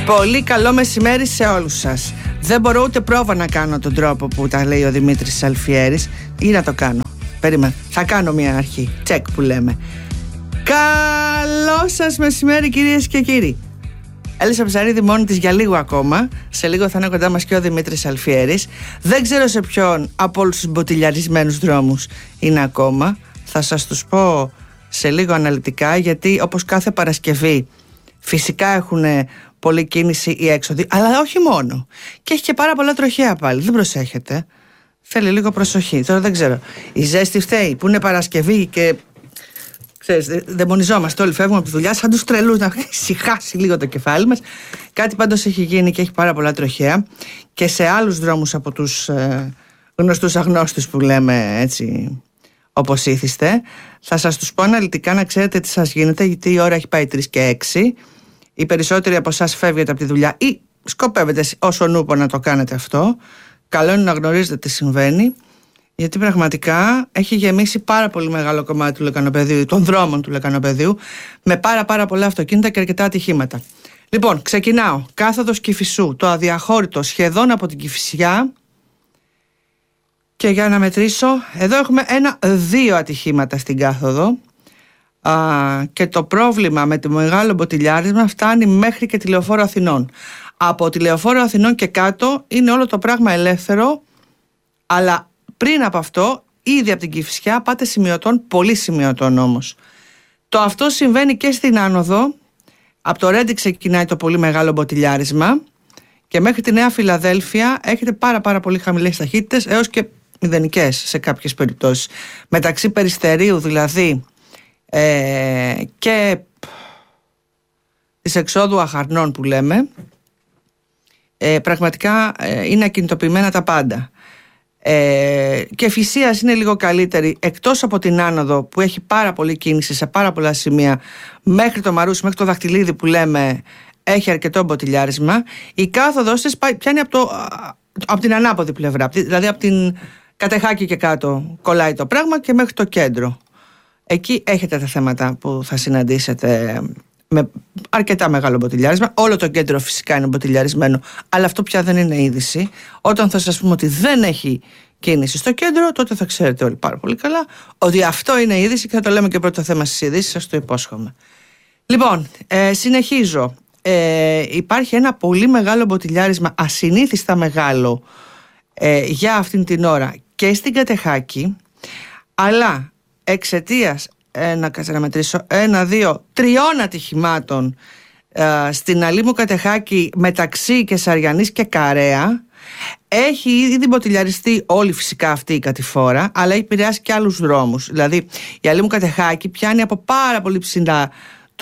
Πολύ καλό μεσημέρι σε όλους σας. Δεν μπορώ ούτε πρόβα να κάνω τον τρόπο που τα λέει ο Δημήτρης Σαλφιέρης. Ή να το κάνω. Περίμενε. Θα κάνω μια αρχή. Τσεκ που λέμε. Καλό σας μεσημέρι, κυρίες και κύριοι. Έλεσα Ψαρίδη μόνη της για λίγο ακόμα. Σε λίγο θα είναι κοντά μας και ο Δημήτρης Σαλφιέρης. Δεν ξέρω σε ποιον από όλους τους μποτιλιαρισμένους δρόμους είναι ακόμα. Θα σας τους πω σε λίγο αναλυτικά, γιατί όπως κάθε Παρασκευή φυσικά έχουν πολλή κίνηση οι έξοδοι, αλλά όχι μόνο. Και έχει και πάρα πολλά τροχαία πάλι. Δεν προσέχετε. Θέλει λίγο προσοχή. Τώρα δεν ξέρω. Η ζέστη φταίει που είναι Παρασκευή και ξέρεις, δαιμονιζόμαστε όλοι, φεύγουμε από τη δουλειά σαν τους τρελούς, να ησυχάσει λίγο το κεφάλι μας. Κάτι πάντως έχει γίνει και έχει πάρα πολλά τροχαία και σε άλλους δρόμους από τους γνωστούς αγνώστους που λέμε έτσι όπως ήθιστε. Θα σας τους πω αναλυτικά να ξέρετε τι σας γίνεται, γιατί η ώρα έχει πάει 3 και 6. Οι περισσότεροι από εσάς φεύγετε από τη δουλειά ή σκοπεύετε όσο νούπο να το κάνετε αυτό. Καλό είναι να γνωρίζετε τι συμβαίνει, γιατί πραγματικά έχει γεμίσει πάρα πολύ μεγάλο κομμάτι του Λεκανοπεδίου, των δρόμων του Λεκανοπεδίου, με πάρα πολλά αυτοκίνητα και αρκετά ατυχήματα. Λοιπόν, ξεκινάω. Κάθοδος Κηφισού, το αδιαχώρητο σχεδόν από την Κηφισιά. Και για να μετρήσω, εδώ έχουμε 1-2 ατυχήματα στην κάθοδο. Και το πρόβλημα με το μεγάλο μποτιλιάρισμα φτάνει μέχρι και τη Λεωφόρο Αθηνών. Από τη Λεωφόρο Αθηνών και κάτω είναι όλο το πράγμα ελεύθερο, αλλά πριν από αυτό, ήδη από την Κηφισιά πάτε σημειωτών, πολύ σημειωτών όμως. Το αυτό συμβαίνει και στην άνοδο. Από το Ρέντι ξεκινάει το πολύ μεγάλο μποτιλιάρισμα και μέχρι τη Νέα Φιλαδέλφια έχετε πάρα πολύ χαμηλές ταχύτητες, έως και μηδενικές σε κάποιες περιπτώσεις. Μεταξύ Περιστερίου δηλαδή και της εξόδου Αχαρνών που λέμε, πραγματικά είναι ακινητοποιημένα τα πάντα. Και Φυσίας είναι λίγο καλύτερη, εκτός από την άνοδο που έχει πάρα πολύ κίνηση σε πάρα πολλά σημεία, μέχρι το Μαρούσι, μέχρι το Δαχτυλίδι που λέμε, έχει αρκετό μποτιλιάρισμα. Η κάθοδος της πιάνει από την ανάποδη πλευρά, δηλαδή από την Κατεχάκη και κάτω κολλάει το πράγμα και μέχρι το κέντρο. Εκεί έχετε τα θέματα που θα συναντήσετε με αρκετά μεγάλο μποτιλιάρισμα. Όλο το κέντρο φυσικά είναι μποτιλιαρισμένο, αλλά αυτό πια δεν είναι είδηση. Όταν θα σας πούμε ότι δεν έχει κίνηση στο κέντρο, τότε θα ξέρετε όλοι πάρα πολύ καλά ότι αυτό είναι είδηση και θα το λέμε και πρώτο θέμα στις ειδήσεις, σας το υπόσχομαι. Λοιπόν, συνεχίζω. Υπάρχει ένα πολύ μεγάλο μποτιλιάρισμα, ασυνήθιστα μεγάλο για αυτήν την ώρα και στην Κατεχάκη, αλλά εξαιτίας 1-2-3 ατυχημάτων στην Αλήμου Κατεχάκη μεταξύ Κεσαριανής και Καρέα, έχει ήδη μποτιλιαριστεί όλη φυσικά αυτή η κατηφόρα, αλλά έχει επηρεάσει και άλλους δρόμους. Δηλαδή η Αλήμου Κατεχάκη πιάνει από πάρα πολύ ψηλά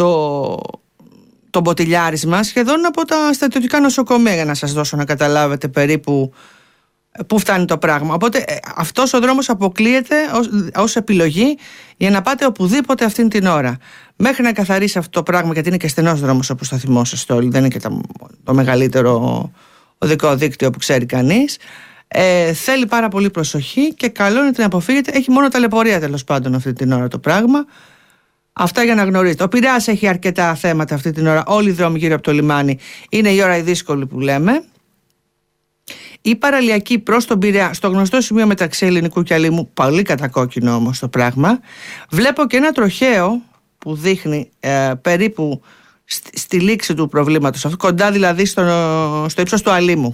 το μποτιλιάρισμα, σχεδόν από τα στρατιωτικά νοσοκομεία, για να σας δώσω να καταλάβετε περίπου πού φτάνει το πράγμα. Οπότε αυτός ο δρόμος αποκλείεται ως επιλογή για να πάτε οπουδήποτε αυτήν την ώρα. Μέχρι να καθαρίσει αυτό το πράγμα, γιατί είναι και στενός δρόμος όπως θα θυμόσαστε όλοι, δεν είναι και το μεγαλύτερο οδικό δίκτυο που ξέρει κανείς. Θέλει πάρα πολύ προσοχή και καλό είναι να την αποφύγετε. Έχει μόνο ταλαιπωρία τέλος πάντων αυτή την ώρα το πράγμα. Αυτά για να γνωρίζετε. Ο Πειραιάς έχει αρκετά θέματα αυτή την ώρα. Όλοι οι δρόμοι γύρω από το λιμάνι είναι η ώρα η δύσκολη που λέμε. Η παραλιακή προς τον Πειραιά, στο γνωστό σημείο μεταξύ Ελληνικού και Αλήμου, πολύ κατακόκκινο όμως το πράγμα. Βλέπω και ένα τροχαίο που δείχνει περίπου στη λήξη του προβλήματος αυτού, κοντά δηλαδή στο ύψος του Αλήμου.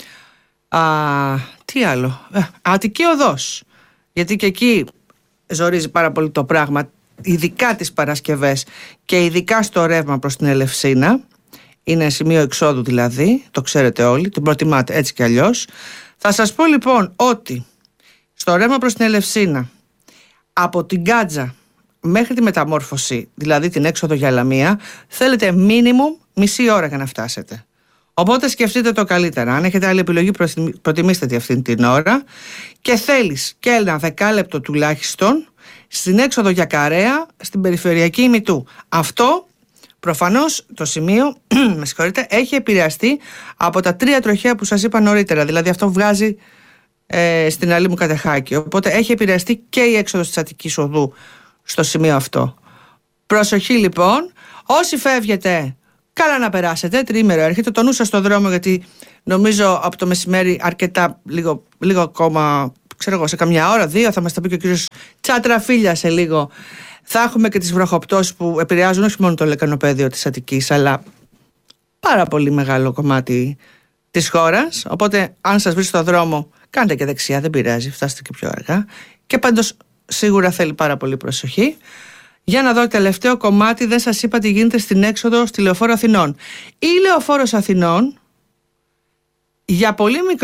Τι άλλο, Αττική Οδός, γιατί και εκεί ζορίζει πάρα πολύ το πράγμα, ειδικά τις Παρασκευές και ειδικά στο ρεύμα προς την Ελευσίνα. Είναι σημείο εξόδου δηλαδή, το ξέρετε όλοι, την προτιμάτε έτσι κι αλλιώς. Θα σας πω λοιπόν ότι στο ρεύμα προς την Ελευσίνα, από την Κάτζα μέχρι τη Μεταμόρφωση, δηλαδή την έξοδο για Λαμία, θέλετε μίνιμουμ μισή ώρα για να φτάσετε. Οπότε σκεφτείτε το καλύτερα. Αν έχετε άλλη επιλογή, προτιμήστε τη αυτή την ώρα. Και θέλεις και ένα 10 λεπτό τουλάχιστον στην έξοδο για Καρέα, στην περιφερειακή ημιτού. Αυτό προφανώς το σημείο με συγχωρείτε, έχει επηρεαστεί από τα 3 τροχαία που σας είπα νωρίτερα. Δηλαδή αυτό βγάζει στην Αλήμου Κατεχάκη. Οπότε έχει επηρεαστεί και η έξοδος της Αττικής Οδού στο σημείο αυτό. Προσοχή λοιπόν, όσοι φεύγετε Καλά να περάσετε, τριήμερο έρχεται. Το νου σας στο δρόμο, γιατί νομίζω από το μεσημέρι αρκετά, λίγο ακόμα, ξέρω εγώ, σε καμιά ώρα, 2, θα μας τα πει και ο κύριος Τσατραφίλια σε λίγο. Θα έχουμε και τις βροχοπτώσεις που επηρεάζουν όχι μόνο το λεκανοπέδιο της Αττικής, αλλά πάρα πολύ μεγάλο κομμάτι της χώρας. Οπότε αν σας βρει στο δρόμο, κάντε και δεξιά, δεν πειράζει, φτάστε και πιο αργά. Και πάντως σίγουρα θέλει πάρα πολύ προσοχή. Για να δω τελευταίο κομμάτι, δεν σας είπα τι γίνεται στην έξοδο στη Λεωφόρο Αθηνών. Η Λεωφόρος Αθηνών για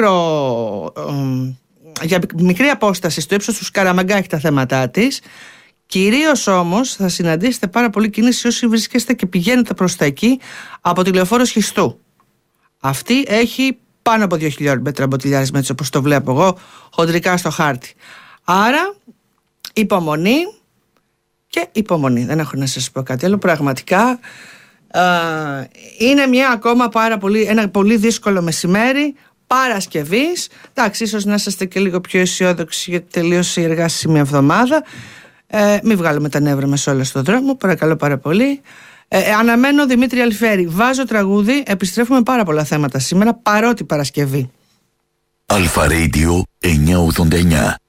για μικρή απόσταση στο ύψος του Σκαραμαγκά έχει τα θέματά της. Κυρίως όμως θα συναντήσετε πάρα πολύ κίνηση όσοι βρίσκεστε και πηγαίνετε προς τα εκεί από τη Λεωφόρο Σχιστού. Αυτή έχει πάνω από 2 χιλιόμετρα μποτιλιάρισμα, έτσι όπως το βλέπω εγώ χοντρικά στο χάρτη. Άρα υπομονή και υπομονή, δεν έχω να σας πω κάτι άλλο. Πραγματικά είναι ένα πολύ δύσκολο μεσημέρι Παρασκευής. Εντάξει, ίσως να είστε και λίγο πιο αισιόδοξοι γιατί τελείωσε η εργάσιμη εβδομάδα. Μην βγάλουμε τα νεύρα μας όλα στον δρόμο, παρακαλώ πάρα πολύ. Αναμένω Δημήτρη Αλφέρη. Βάζω τραγούδι, επιστρέφουμε πάρα πολλά θέματα σήμερα, παρότι Παρασκευή. Αλφα Radio 989.